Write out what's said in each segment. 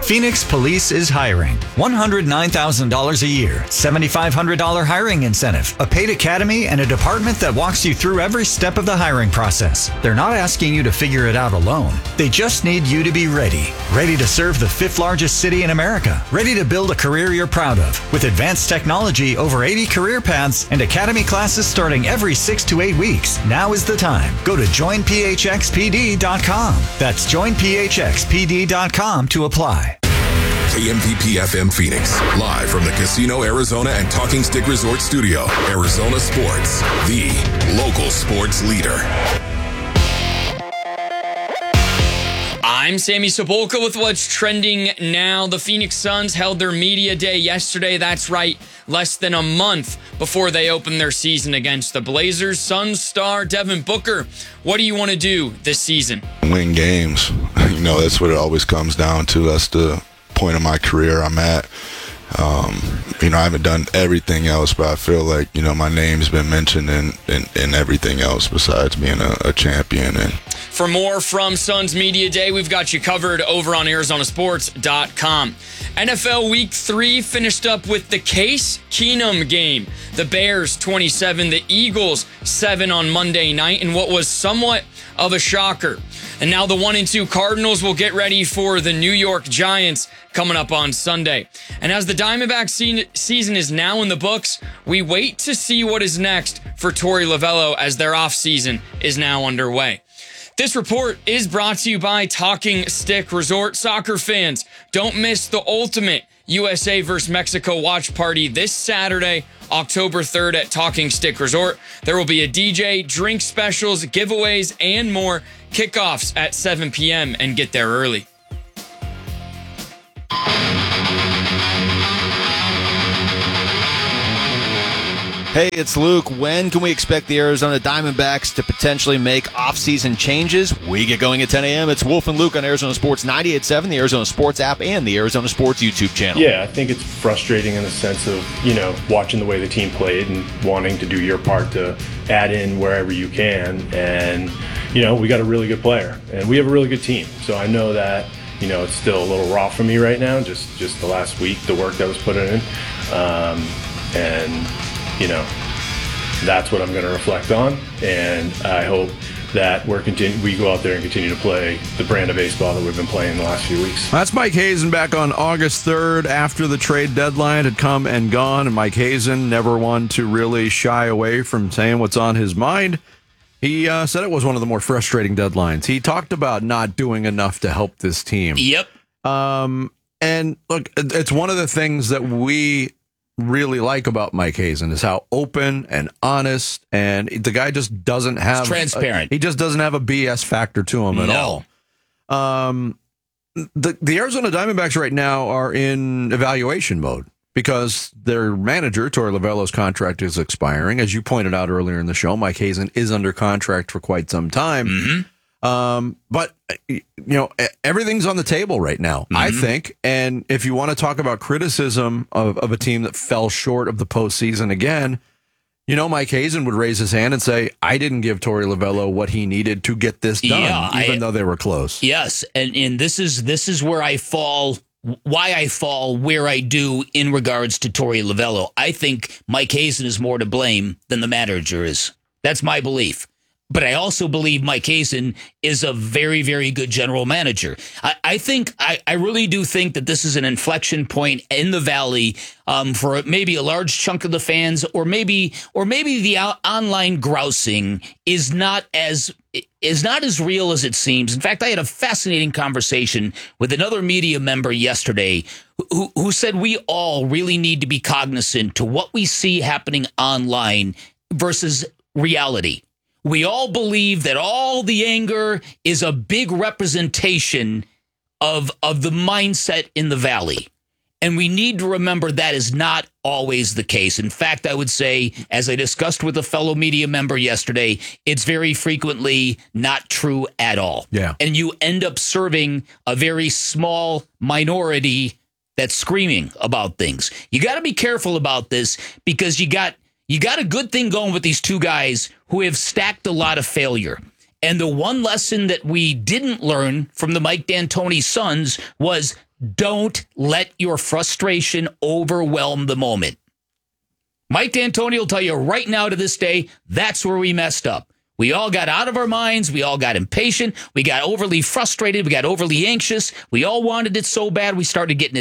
Phoenix Police is hiring. $109,000 a year, $7,500 hiring incentive, a paid academy, and a department that walks you through every step of the hiring process. They're not asking you to figure it out alone. They just need you to be ready. Ready to serve the 5th largest city in America. Ready to build a career you're proud of. With advanced technology, over 80 career paths, and academy classes starting every 6 to 8 weeks. Now is the time. Go to joinphxpd.com. That's joinphxpd.com to apply. KMPP FM Phoenix, live from the Casino Arizona and Talking Stick Resort Studio. Arizona Sports, the local sports leader. I'm Sammy Sobolka with what's trending now. The Phoenix Suns held their media day yesterday. That's right, less than a month before they open their season against the Blazers. Suns star Devin Booker, what do you want to do this season? Win games. That's what it always comes down to. That's the point of my career I'm at. I haven't done everything else, but I feel like, my name's been mentioned in everything else besides being a champion. And for more from Suns Media Day, we've got you covered over on ArizonaSports.com. NFL Week 3 finished up with the Case Keenum game. The Bears 27, the Eagles 7 on Monday night, in what was somewhat of a shocker. And now the 1-2 Cardinals will get ready for the New York Giants coming up on Sunday. And as the Diamondbacks season is now in the books, we wait to see what is next for Torey Lovullo as their offseason is now underway. This report is brought to you by Talking Stick Resort. Soccer fans, don't miss the ultimate USA vs. Mexico watch party this Saturday, October 3rd at Talking Stick Resort. There will be a DJ, drink specials, giveaways, and more. Kickoffs at 7 p.m. and get there early. Hey, it's Luke. When can we expect the Arizona Diamondbacks to potentially make off-season changes? We get going at 10 a.m. It's Wolf and Luke on Arizona Sports 98.7, the Arizona Sports app, and the Arizona Sports YouTube channel. Yeah, I think it's frustrating in the sense of, watching the way the team played and wanting to do your part to add in wherever you can. And, we got a really good player, and we have a really good team. So I know that, it's still a little raw for me right now, just the last week, the work that was put in. That's what I'm going to reflect on, and I hope that we go out there and continue to play the brand of baseball that we've been playing the last few weeks. That's Mike Hazen back on August 3rd after the trade deadline had come and gone, and Mike Hazen, never one to really shy away from saying what's on his mind. He said it was one of the more frustrating deadlines. He talked about not doing enough to help this team. Yep. And look, it's one of the things that we really like about Mike Hazen is how open and honest, and the guy just doesn't have... It's transparent. He just doesn't have a BS factor to him at all. The Arizona Diamondbacks right now are in evaluation mode because their manager, Torey Lovullo's contract is expiring. As you pointed out earlier in the show, Mike Hazen is under contract for quite some time. Mm-hmm. But everything's on the table right now, I think. And if you want to talk about criticism of a team that fell short of the postseason again, Mike Hazen would raise his hand and say, I didn't give Torey Lovullo what he needed to get this done, even though they were close. Yes. And this is where I fall, why I fall where I do in regards to Torey Lovullo. I think Mike Hazen is more to blame than the manager is. That's my belief. But I also believe Mike Hazen is a very, very good general manager. I really do think that this is an inflection point in the Valley for maybe a large chunk of the fans, or maybe the online grousing is not as real as it seems. In fact, I had a fascinating conversation with another media member yesterday who said we all really need to be cognizant to what we see happening online versus reality. We all believe that all the anger is a big representation of the mindset in the Valley. And we need to remember that is not always the case. In fact, I would say, as I discussed with a fellow media member yesterday, it's very frequently not true at all. Yeah. And you end up serving a very small minority that's screaming about things. You got to be careful about this because you got a good thing going with these two guys who have stacked a lot of failure. And the one lesson that we didn't learn from the Mike D'Antoni Suns was Don't let your frustration overwhelm the moment. Mike D'Antoni will tell you right now to this day, that's where we messed up. We all got out of our minds. We all got impatient. We got overly frustrated. We got overly anxious. We all wanted it so bad. We started getting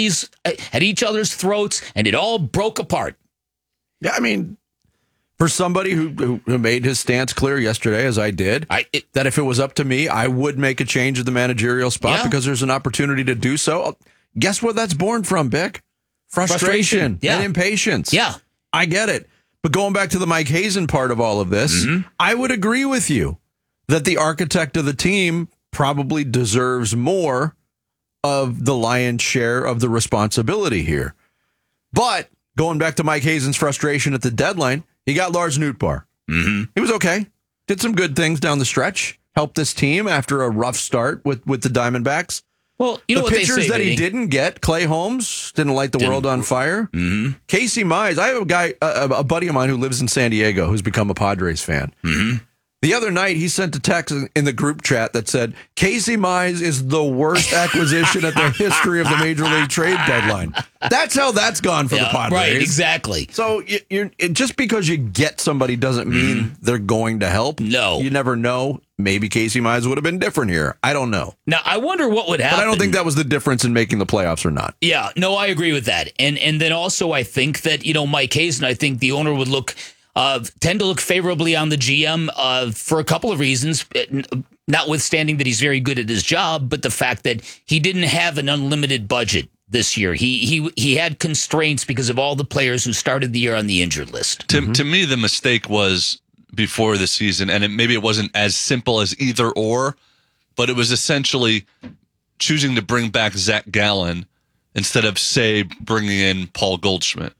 at each other's throats, and it all broke apart. Yeah, I mean, for somebody who made his stance clear yesterday, as I did, that if it was up to me, I would make a change at the managerial spot because there's an opportunity to do so. Guess what that's born from, Bick? Frustration and impatience. Yeah. I get it. But going back to the Mike Hazen part of all of this, I would agree with you that the architect of the team probably deserves more of the lion's share of the responsibility here. But going back to Mike Hazen's frustration at the deadline, he got Lars Nootbaar. He was okay. Did some good things down the stretch. Helped this team after a rough start with the Diamondbacks. Well, you know what pitchers they say, that he didn't get, Clay Holmes didn't light the world on fire. Casey Mize, I have a guy, a buddy of mine who lives in San Diego who's become a Padres fan. The other night, he sent a text in the group chat that said, Casey Mize is the worst acquisition at the history of the Major League trade deadline. That's how that's gone for the Padres. Right, exactly. So just because you get somebody doesn't mean they're going to help. No. You never know. Maybe Casey Mize would have been different here. I don't know. Now, I wonder what would happen. But I don't think that was the difference in making the playoffs or not. Yeah, no, I agree with that. And then also I think that, Mike Hazen, I think the owner would tend to look favorably on the GM for a couple of reasons, notwithstanding that he's very good at his job, but the fact that he didn't have an unlimited budget this year. He had constraints because of all the players who started the year on the injured list. To me, the mistake was before the season, and maybe it wasn't as simple as either or, but it was essentially choosing to bring back Zach Gallen instead of, say, bringing in Paul Goldschmidt.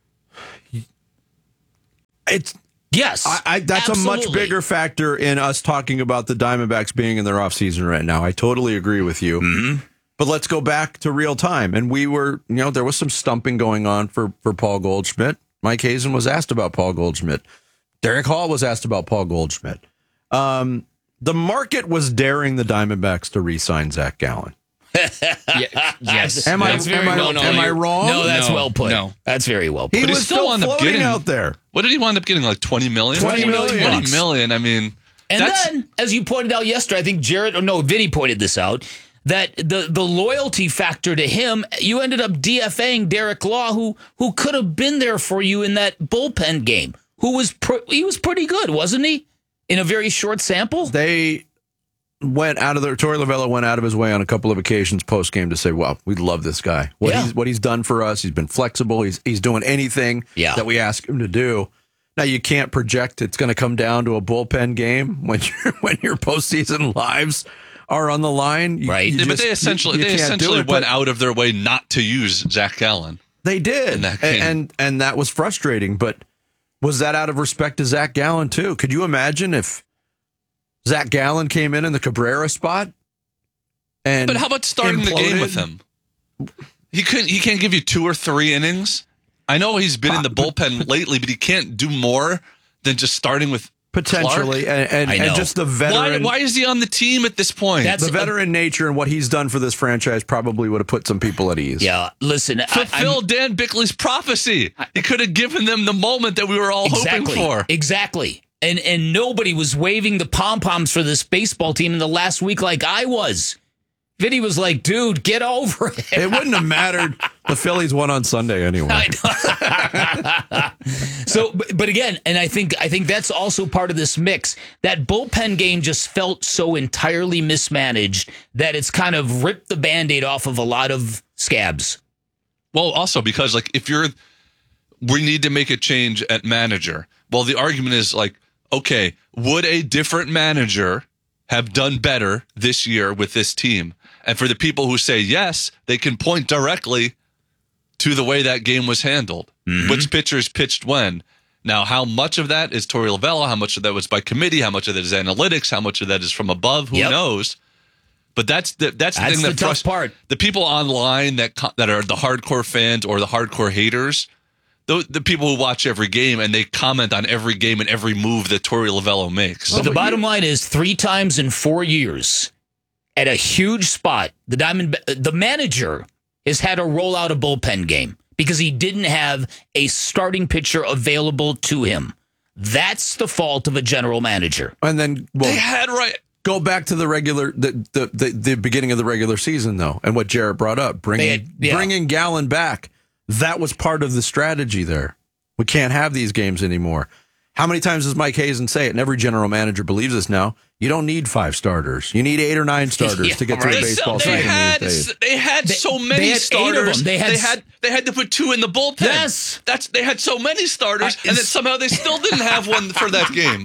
It's yes, that's absolutely a much bigger factor in us talking about the Diamondbacks being in their offseason right now. I totally agree with you. But let's go back to real time. And we were, there was some stumping going on for Paul Goldschmidt. Mike Hazen was asked about Paul Goldschmidt. Derek Hall was asked about Paul Goldschmidt. The market was daring the Diamondbacks to re-sign Zach Gallen. Yes. Am I wrong? No, that's well put. No. That's very well put. He was still floating out there. What did he wind up getting? Like $20 million? $20 million. $20 million. I mean, and then, as you pointed out yesterday, I think Vinny pointed this out, that the loyalty factor to him, you ended up DFAing Derek Law, who could have been there for you in that bullpen game. He was pretty good, wasn't he? In a very short sample. They went out of Torey Lovullo went out of his way on a couple of occasions post game to say, "Well, we love this guy. What he's done for us. He's been flexible. He's doing anything that we ask him to do." Now you can't project it's going to come down to a bullpen game when your postseason lives are on the line. Right. But they essentially went out of their way not to use Zach Gallen. They did, in that game. and that was frustrating. But was that out of respect to Zach Gallen too? Could you imagine if Zach Gallen came in the Cabrera spot? But how about starting the game with him? He can't give you 2 or 3 innings. I know he's been in the bullpen lately, but he can't do more than just starting with potentially Clark. and just the veteran. Why is he on the team at this point? The veteran nature and what he's done for this franchise probably would have put some people at ease. Yeah, listen. Fulfill Dan Bickley's prophecy. He could have given them the moment that we were all hoping for. Exactly. And nobody was waving the pom-poms for this baseball team in the last week like I was. Vinny was like, dude, get over it. It wouldn't have mattered. The Phillies won on Sunday anyway. So, but again, and I think that's also part of this mix. That bullpen game just felt so entirely mismanaged that it's kind of ripped the Band-Aid off of a lot of scabs. Well, also because we need to make a change at manager. Well, the argument is okay, would a different manager have done better this year with this team? And for the people who say yes, they can point directly to the way that game was handled. Which pitchers pitched when. Now, how much of that is Torey Lovullo? How much of that was by committee? How much of that is analytics? How much of that is from above? Who knows? But that's the thing that tough part. The people online that are the hardcore fans or the hardcore haters, the people who watch every game and they comment on every game and every move that Torey Lovullo makes. But the bottom line is 3 times in 4 years, at a huge spot, the manager has had to roll out a bullpen game because he didn't have a starting pitcher available to him. That's the fault of a general manager. And then They had go back to the beginning of the regular season, though, and what Jarrett brought up, bringing Gallen back. That was part of the strategy there. We can't have these games anymore. How many times does Mike Hazen say it? And every general manager believes this now. You don't need 5 starters. You need 8 or 9 starters to get through a baseball season these days. They had so many starters. They had to put 2 in the bullpen. Yes. They had so many starters, and then somehow they still didn't have one for that game.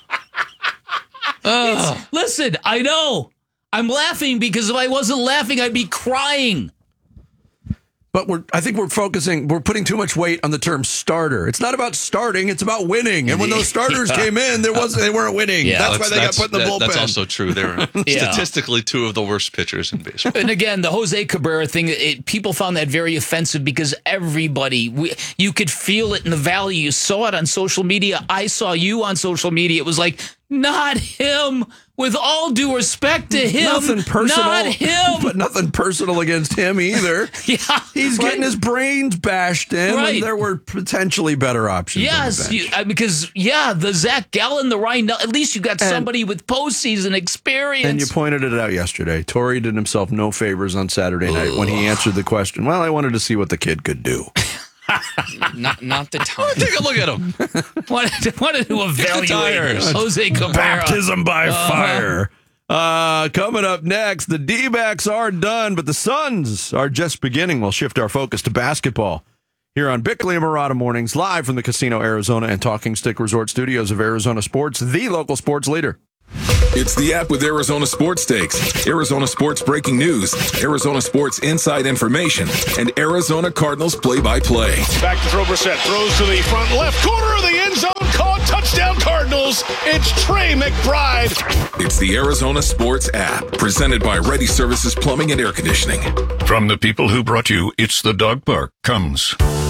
Listen, I know. I'm laughing because if I wasn't laughing, I'd be crying. But I think we're putting too much weight on the term starter. It's not about starting, it's about winning. And when those starters came in, they weren't winning. Yeah. That's why they got put in the bullpen. That's also true. They're statistically 2 of the worst pitchers in baseball. And again, the Jose Cabrera thing, people found that very offensive because you could feel it in the valley. You saw it on social media. I saw you on social media. It was like, not him. With all due respect to him, nothing personal, not him. But nothing personal against him either. Yeah, he's getting his brains bashed in when there were potentially better options. Yes, because the Zach Gallen, the Ryan, at least you got somebody with postseason experience. And you pointed it out yesterday. Torrey did himself no favors on Saturday night when he answered the question. Well, I wanted to see what the kid could do. Not the time. Take a look at him. wanted to evaluate Jose Cabrera. Baptism by fire. Coming up next, the D-backs are done, but the Suns are just beginning. We'll shift our focus to basketball here on Bickley and Murata Mornings, live from the Casino Arizona and Talking Stick Resort Studios of Arizona Sports, the local sports leader. It's the app with Arizona Sports Takes, Arizona Sports breaking news, Arizona Sports inside information, and Arizona Cardinals play-by-play. Back to throw Brissett, throws to the front left corner of the end zone, caught, touchdown Cardinals. It's Trey McBride. It's the Arizona Sports app, presented by Ready Services Plumbing and Air Conditioning. From the people who brought you It's the Dog Park comes